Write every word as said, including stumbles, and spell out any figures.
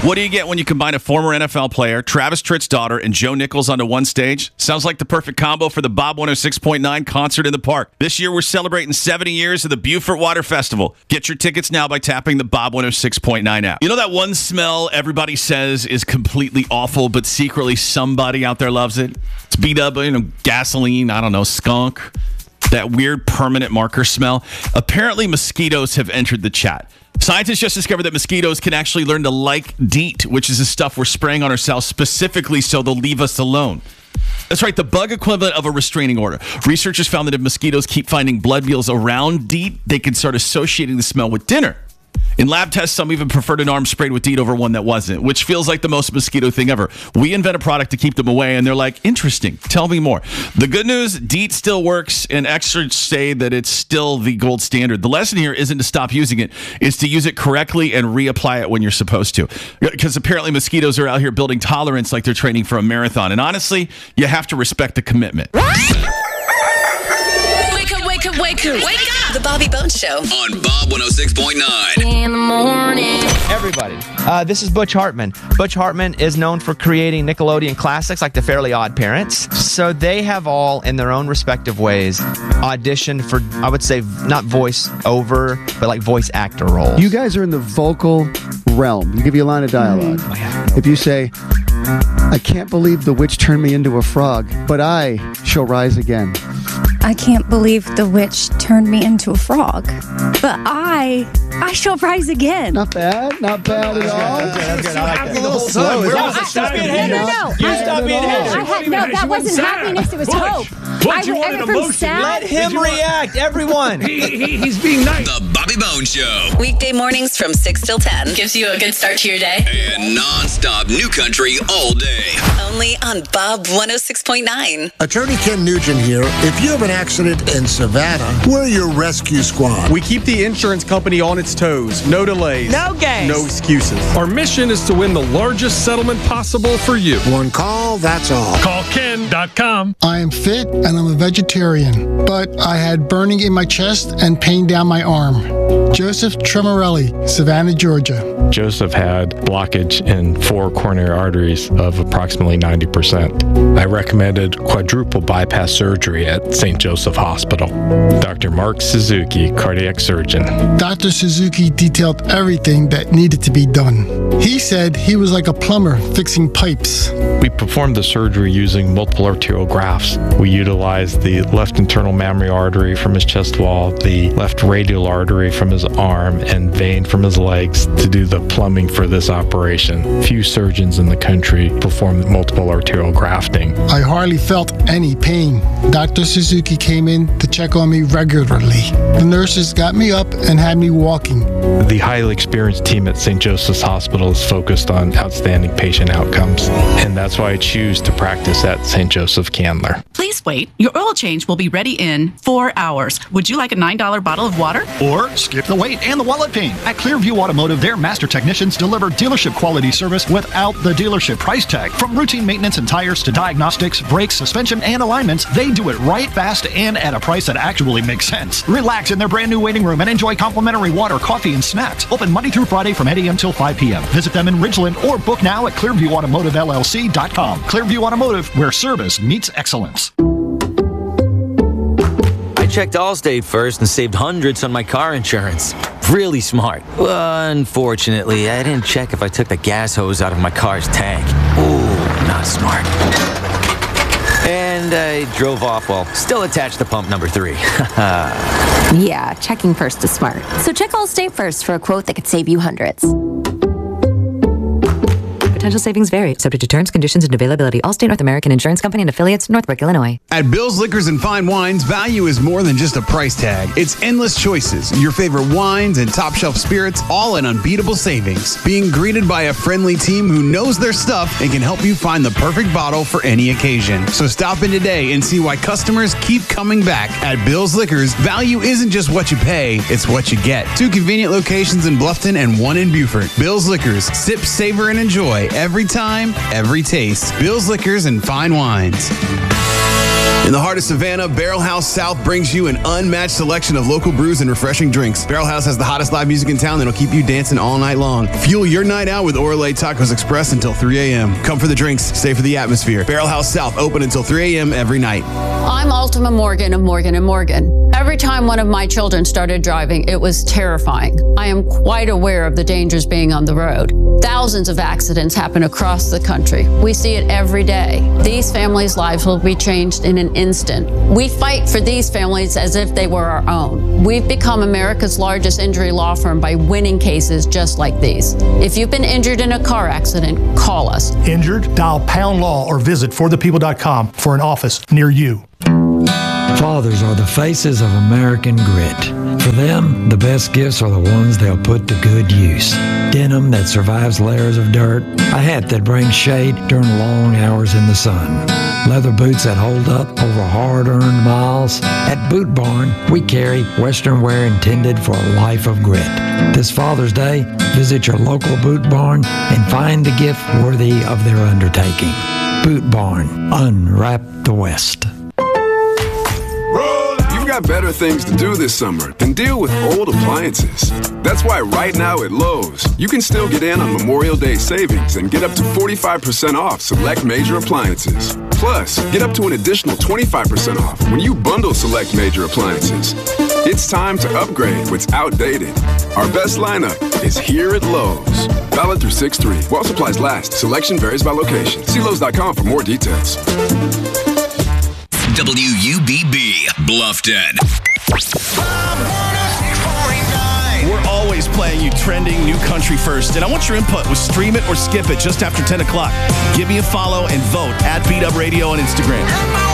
What do you get when you combine a former N F L player, Travis Tritt's daughter, and Joe Nichols onto one stage? Sounds like the perfect combo for the Bob one oh six point nine Concert in the Park. This year, we're celebrating seventy years of the Beaufort Water Festival. Get your tickets now by tapping the Bob one oh six point nine app. You know that one smell everybody says is completely awful, but secretly somebody out there loves it? It's beat up, you know, gasoline, I don't know, skunk, that weird permanent marker smell. Apparently, mosquitoes have entered the chat. Scientists just discovered that mosquitoes can actually learn to like DEET, which is the stuff we're spraying on ourselves specifically so they'll leave us alone. That's right, the bug equivalent of a restraining order. Researchers found that if mosquitoes keep finding blood meals around DEET, they can start associating the smell with dinner. In lab tests, some even preferred an arm sprayed with DEET over one that wasn't, which feels like the most mosquito thing ever. We invent a product to keep them away, and they're like, interesting, tell me more. The good news, DEET still works, and experts say that it's still the gold standard. The lesson here isn't to stop using it, it's to use it correctly and reapply it when you're supposed to. Because apparently mosquitoes are out here building tolerance like they're training for a marathon. And honestly, you have to respect the commitment. Wake up, wake up, wake up, wake up! The Bobby Bones Show on Bob one oh six point nine. In the morning. Everybody, uh, this is Butch Hartman. Butch Hartman is known for creating Nickelodeon classics like The Fairly Odd Parents. So they have all, in their own respective ways, auditioned for, I would say, not voice over, but like voice actor roles. You guys are in the vocal realm. You give you a line of dialogue. Oh, yeah. If you say, I can't believe the witch turned me into a frog, but I shall rise again. I can't believe the witch turned me into a frog, but I, I shall rise again. Not bad, not bad at all. That's good. I like that. The whole time. Where was I- the stop being no, no, happy? no. You I- stop being I happy. had, no, that wasn't happiness, it was hope. What, I you went wanted from emotion. sad- Let him you want- react, everyone. He, he, he's being nice. The Bobby Bones Show. Weekday mornings from six till ten. Gives you a good start to your day. And non-stop new country all day. Only on Bob one oh six point nine. Attorney Ken Nugent here. If you have an accident in Savannah, we're your rescue squad. We keep the insurance company on its toes. No delays. No games. No excuses. Our mission is to win the largest settlement possible for you. One call, that's all. Call ken dot com. I am fit and I'm a vegetarian, but I had burning in my chest and pain down my arm. Joseph Tremorelli, Savannah, Georgia. Joseph had blockage in four coronary arteries of approximately ninety percent. I recommended quadruple bypass surgery at Saint Joseph Hospital. Doctor Mark Suzuki, cardiac surgeon. Doctor Suzuki detailed everything that needed to be done. He said he was like a plumber fixing pipes. We performed the surgery using multiple arterial grafts. We utilized the left internal mammary artery from his chest wall, the left radial artery from his arm, and vein from his legs to do the plumbing for this operation. Few surgeons in the country perform multiple arterial grafting. I hardly felt any pain. Doctor Suzuki came in to check on me regularly. The nurses got me up and had me walking. The highly experienced team at Saint Joseph's Hospital is focused on outstanding patient outcomes, and that's why I choose to practice at Saint Joseph Candler. Please wait. Your oil change will be ready in four hours. Would you like a nine dollar bottle of water? Or skip the wait and the wallet pain. At Clearview Automotive, their master technicians deliver dealership quality service without the dealership price tag. From routine maintenance and tires to diagnostics, brakes, suspension, and alignments, they do it right, fast, and at a price that actually makes sense. Relax in their brand new waiting room and enjoy complimentary water, coffee, and snacks. Open Monday through Friday from eight a.m. till five p.m. Visit them in Ridgeland or book now at clearview automotive l l c dot com. Clearview Automotive, where service meets excellence. I checked Allstate first and saved hundreds on my car insurance. Really smart. Unfortunately, I didn't check if I took the gas hose out of my car's tank. Ooh, not smart. And I drove off while still attached to pump number three. Yeah, checking first is smart. So check Allstate first for a quote that could save you hundreds. Potential savings vary, subject to terms, conditions, and availability. Allstate North American Insurance Company and affiliates, Northbrook, Illinois. At Bill's Liquors and Fine Wines, value is more than just a price tag. It's endless choices, your favorite wines and top shelf spirits, all in unbeatable savings. Being greeted by a friendly team who knows their stuff and can help you find the perfect bottle for any occasion. So stop in today and see why customers keep coming back. At Bill's Liquors, value isn't just what you pay, it's what you get. Two convenient locations in Bluffton and one in Beaufort. Bill's Liquors, sip, savor, and enjoy every time, every taste. Bill's Liquors and Fine Wines. In the heart of Savannah, Barrel House South brings you an unmatched selection of local brews and refreshing drinks. Barrel House has the hottest live music in town that'll keep you dancing all night long. Fuel your night out with Orale Tacos Express until three a.m. Come for the drinks, stay for the atmosphere. Barrel House South, open until three a.m. every night. I'm Ultima Morgan of Morgan and Morgan. Every time one of my children started driving, it was terrifying. I am quite aware of the dangers being on the road. Thousands of accidents happen across the country. We see it every day. These families' lives will be changed in an instant. We fight for these families as if they were our own. We've become America's largest injury law firm by winning cases just like these. If you've been injured in a car accident, call us. Injured? Dial pound law or visit for the people dot com for an office near you. Fathers are the faces of American grit. For them, the best gifts are the ones they'll put to good use. Denim that survives layers of dirt, a hat that brings shade during long hours in the sun, leather boots that hold up over hard-earned miles. At Boot Barn, we carry Western wear intended for a life of grit. This Father's Day, visit your local Boot Barn and find the gift worthy of their undertaking. Boot Barn, unwrap the West. You've got better things to do this summer than deal with old appliances. That's why right now at Lowe's, you can still get in on Memorial Day savings and get up to forty-five percent off select major appliances. Plus, get up to an additional twenty-five percent off when you bundle select major appliances. It's time to upgrade what's outdated. Our best lineup is here at Lowe's. Valid through six three. While supplies last, selection varies by location. See Lowe's dot com for more details. W U B B, Bluffton. We're always playing you trending new country first, and I want your input with Stream It or Skip It just after ten o'clock. Give me a follow and vote at Beat Up Radio on Instagram.